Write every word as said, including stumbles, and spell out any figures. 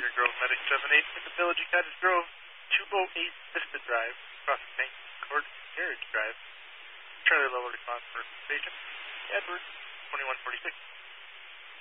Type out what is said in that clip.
Cedar Grove Medic seven eight in the Village of Cottage Grove, two oh eight Vista Drive, across Bank Court Carriage Drive. Charlie level response for station. Edward, twenty-one forty-six.